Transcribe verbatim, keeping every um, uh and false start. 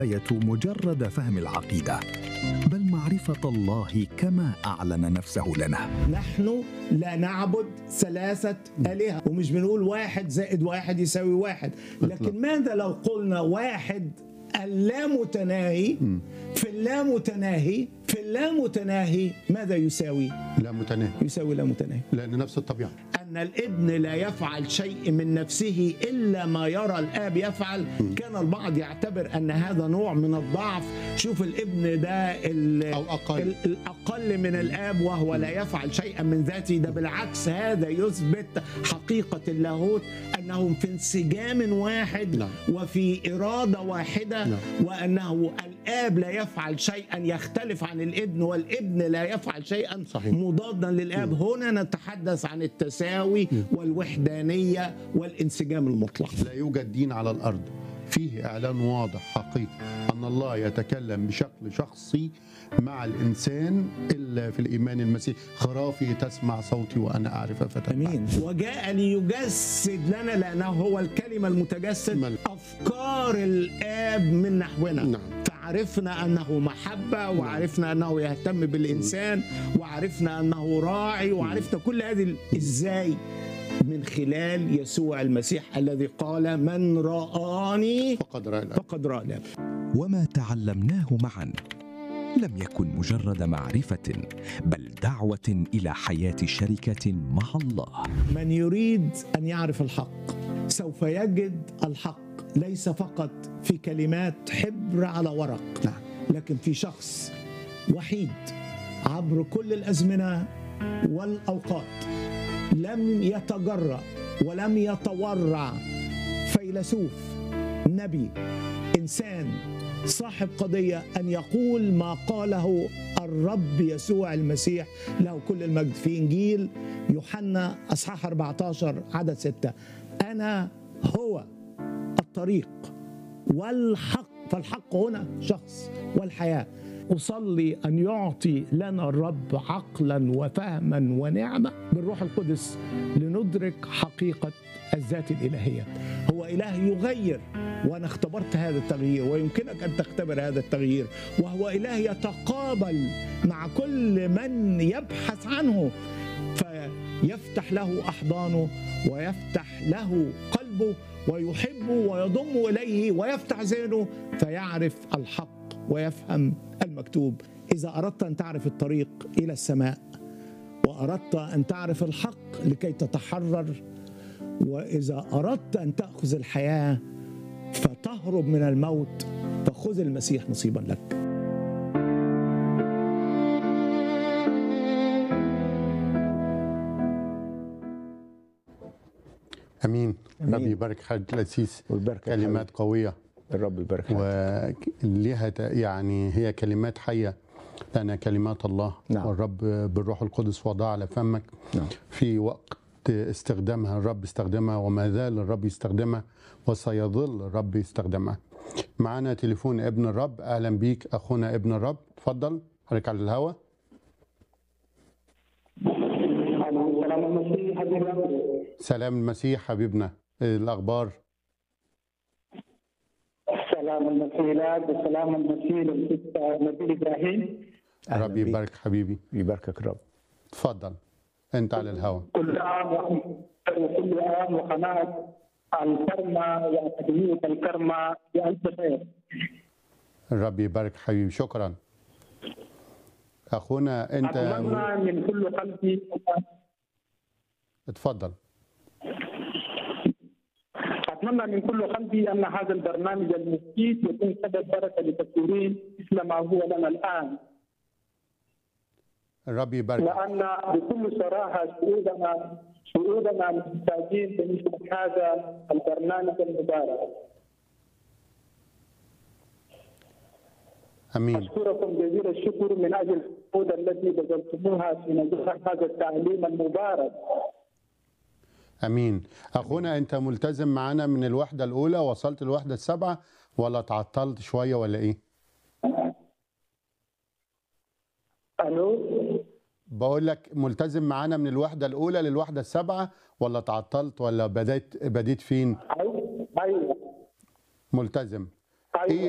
مجرد فهم العقيدة، بل معرفة الله كما أعلن نفسه لنا. نحن لا نعبد ثلاثة آلهة، ومش بنقول واحد زائد واحد يساوي واحد، لكن ماذا لو قلنا واحد اللامتناهي في اللامتناهي في اللامتناهي ماذا يساوي؟ لا متناهي، يساوي لا متناهي، لأن نفس الطبيعة. أن الابن لا يفعل شيء من نفسه إلا ما يرى الآب يفعل. كان البعض يعتبر أن هذا نوع من الضعف. شوف الابن ده أو أقل. الأقل من الآب وهو لا يفعل شيئا من ذاته. ده بالعكس، هذا يثبت حقيقة اللاهوت، أنهم في انسجام واحد لا. وفي إرادة واحدة لا. وأنه الآب لا يفعل شيئا يختلف عن الابن، والابن لا يفعل شيئا صحيح. مضادا للآب. م. هنا نتحدث عن التساوي والوحدانية والانسجام المطلق. لا يوجد دين على الأرض فيه إعلان واضح حقيقي أن الله يتكلم بشكل شخصي مع الإنسان إلا في الإيمان المسيحي. خرافي تسمع صوتي وأنا أعرف فتتبع. أمين. وجاء ليجسد لنا، لأنه هو الكلمة المتجسد، مل. أفكار الآب من نحونا. نعم. عرفنا أنه محبة، وعرفنا أنه يهتم بالإنسان، وعرفنا أنه راعي، وعرفنا كل هذه إزاي؟ من خلال يسوع المسيح الذي قال من رآني فقد رأى الآب. فقد رأى الآب. وما تعلمناه معا لم يكن مجرد معرفة، بل دعوة إلى حياة شركة مع الله. من يريد أن يعرف الحق سوف يجد الحق، ليس فقط في كلمات حبر على ورق، نعم. لكن في شخص وحيد عبر كل الأزمنة والأوقات، لم يتجرأ ولم يتورع. فيلسوف، نبي، إنسان، صاحب قضية، أن يقول ما قاله الرب يسوع المسيح له كل المجد في إنجيل يوحنا أصحاح أربعة عشر عدد ستة: أنا هو الطريق والحق. فالحق هنا شخص، والحياة. أصلي أن يعطي لنا الرب عقلا وفهما ونعمة بالروح القدس لندرك حقيقة الذات الإلهية. هو إله يغير، وأنا اختبرت هذا التغيير، ويمكنك أن تختبر هذا التغيير. وهو إله يتقابل مع كل من يبحث عنه، فيفتح له أحضانه ويفتح له قلبه ويحبه ويضم إليه ويفتح ذهنه، فيعرف الحق ويفهم المكتوب. إذا أردت أن تعرف الطريق إلى السماء، وأردت أن تعرف الحق لكي تتحرر، وإذا أردت أن تأخذ الحياة فتهرب من الموت، فخذ المسيح نصيبا لك. أمين. ربي يبارك حضرتك الأسيس. كلمات قوية. الرب يبارك. وليها يعني هي كلمات حية، لأنها كلمات الله. نعم. والرب بالروح القدس وضع على فمك. نعم. في وقت استخدامها الرب استخدمها، وما زال الرب يستخدمها، وسيظل الرب يستخدمها. معنا تليفون ابن الرب. أهلا بيك أخونا ابن الرب، تفضل حضرتك على الهواء. سلام المسيح حبيبنا. سلام المسيح حبيبنا، الأخبار؟ سلام المسيح لك وسلام المسيح للنبي إبراهيم. ربي يبارك حبيبي. يباركك الرب. تفضل أنت على الهواء. كل عام وكل عام وقناة الكرمة وأكاديمية الكرمة بألف خير. ربي يبارك حبيبي، شكرا. أخونا أنت. أتمنى من كل قلبي. اتفضل. أتمنى من كل قلبي أن هذا البرنامج المفيد يكون سبب بركة لكثيرين مثل ما هو لنا الآن. ربي يبارك. لأن بكل صراحة شعوبنا شعوبنا محتاجين لمثل هذا البرنامج المبارك. أمين. أشكركم جزيل الشكر من أجل الجهود التي بذلتموها في نجاح هذا التعليم المبارك. أمين. أخونا أنت ملتزم معنا من الوحدة الأولى، وصلت الوحدة السبعة ولا تعطلت شوية ولا إيه؟ ألو؟ بقول لك ملتزم معنا من الوحدة الأولى للوحدة السبعة ولا تعطلت ولا بديت بديت فين؟ أيوه. ملتزم. أيوه.